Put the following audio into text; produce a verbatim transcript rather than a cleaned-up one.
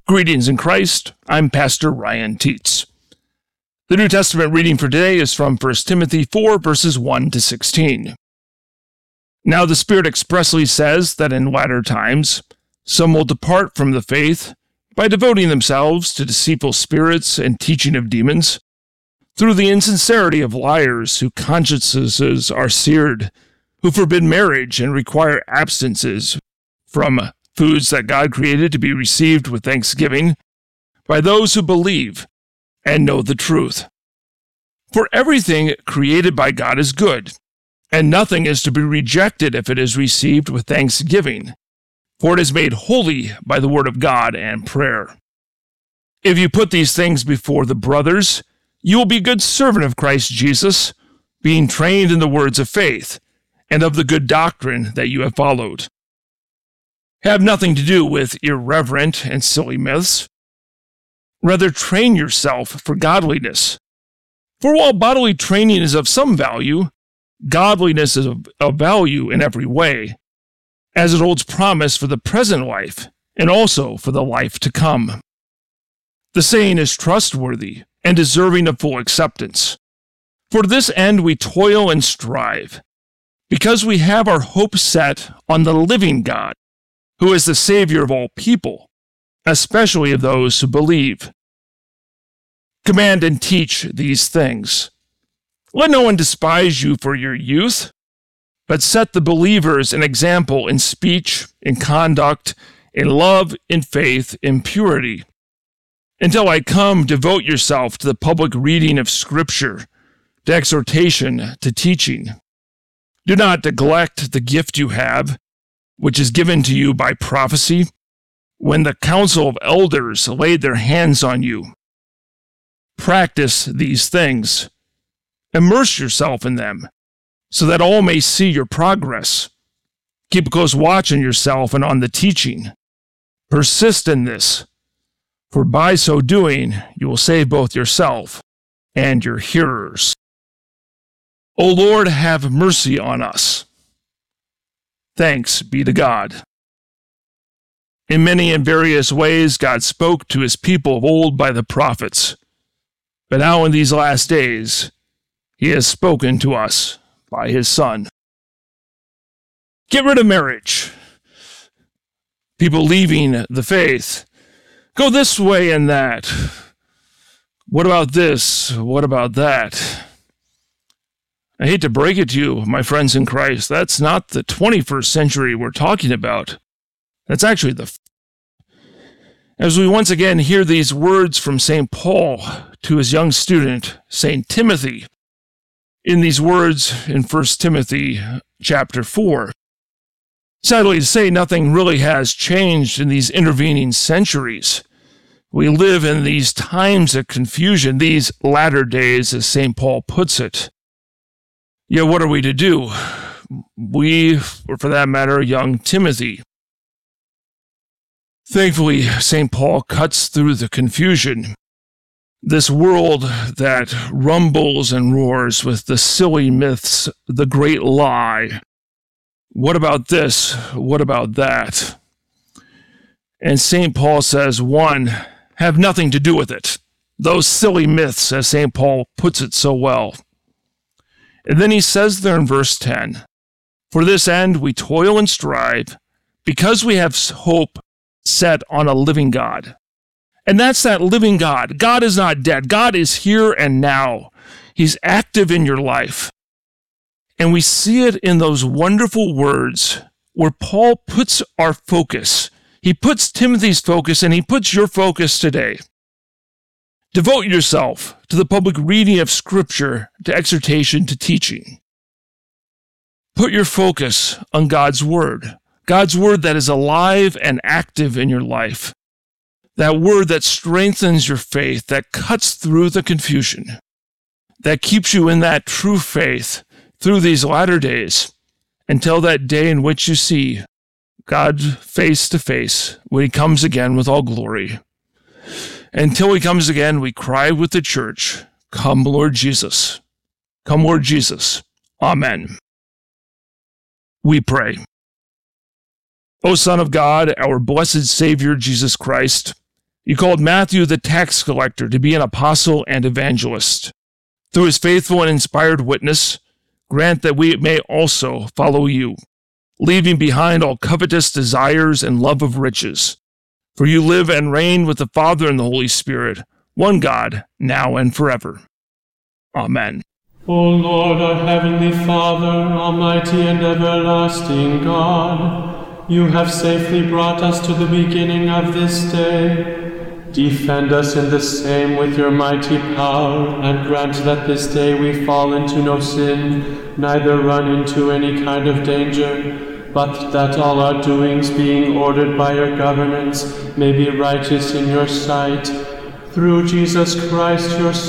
Greetings in Christ, I'm Pastor Ryan Teets. The New Testament reading for today is from First Timothy four, verses one to sixteen. Now the Spirit expressly says that in latter times some will depart from the faith by devoting themselves to deceitful spirits and teaching of demons, through the insincerity of liars whose consciences are seared, who forbid marriage and require abstinences from foods that God created to be received with thanksgiving by those who believe and know the truth. For everything created by God is good, and nothing is to be rejected if it is received with thanksgiving, for it is made holy by the word of God and prayer. If you put these things before the brothers, you will be a good servant of Christ Jesus, being trained in the words of faith and of the good doctrine that you have followed. Have nothing to do with irreverent and silly myths. Rather, train yourself for godliness. For while bodily training is of some value, godliness is of, of value in every way, as it holds promise for the present life and also for the life to come. The saying is trustworthy and deserving of full acceptance. For to this end we toil and strive, because we have our hope set on the living God, who is the Savior of all people, especially of those who believe. Command and teach these things. Let no one despise you for your youth, but set the believers an example in speech, in conduct, in love, in faith, in purity. Until I come, devote yourself to the public reading of Scripture, to exhortation, to teaching. Do not neglect the gift you have, which is given to you by prophecy, when the council of elders laid their hands on you. Practice these things. Immerse yourself in them, so that all may see your progress. Keep a close watch on yourself and on the teaching. Persist in this, for by so doing you will save both yourself and your hearers. O Lord, have mercy on us. Thanks be to God. In many and various ways, God spoke to his people of old by the prophets. But now in these last days, he has spoken to us by his Son. Get rid of marriage. People leaving the faith. Go this way and that. What about this? What about that? I hate to break it to you, my friends in Christ, that's not the twenty-first century we're talking about. That's actually the... As we once again hear these words from Saint Paul to his young student, Saint Timothy, in these words in First Timothy chapter four. Sadly to say, nothing really has changed in these intervening centuries. We live in these times of confusion, these latter days, as Saint Paul puts it. Yeah, what are we to do? We, or for that matter, young Timothy. Thankfully, Saint Paul cuts through the confusion. This world that rumbles and roars with the silly myths, the great lie. What about this? What about that? And Saint Paul says, one, have nothing to do with it. Those silly myths, as Saint Paul puts it so well. And then he says there in verse ten, for this end we toil and strive, because we have hope set on a living God. And that's that living God. God is not dead. God is here and now. He's active in your life. And we see it in those wonderful words where Paul puts our focus. He puts Timothy's focus and he puts your focus today. Devote yourself to the public reading of Scripture, to exhortation, to teaching. Put your focus on God's Word, God's Word that is alive and active in your life, that Word that strengthens your faith, that cuts through the confusion, that keeps you in that true faith through these latter days, until that day in which you see God face to face when he comes again with all glory. Until he comes again, we cry with the church, come, Lord Jesus. Come, Lord Jesus. Amen. We pray. O Son of God, our blessed Savior, Jesus Christ, You called Matthew the tax collector to be an apostle and evangelist. Through his faithful and inspired witness, grant that we may also follow you, leaving behind all covetous desires and love of riches. For you live and reign with the Father and the Holy Spirit, one God, now and forever. Amen. O Lord, our heavenly Father, almighty and everlasting God, you have safely brought us to the beginning of this day. Defend us in the same with your mighty power, and grant that this day we fall into no sin, neither run into any kind of danger, but that all our doings, being ordered by your governance, may be righteous in your sight. Through Jesus Christ, your